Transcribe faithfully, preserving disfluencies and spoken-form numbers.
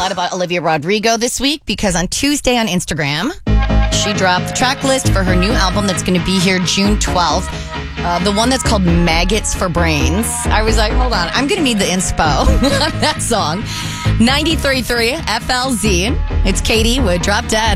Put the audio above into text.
lot about Olivia Rodrigo this week because on Tuesday on Instagram, she dropped the track list for her new album that's going to be here June twelfth. Uh, the one that's called Maggots for Brains. I was like, hold on, I'm going to need the inspo on that song. ninety-three point three F L Z. It's Katie with Drop Dead.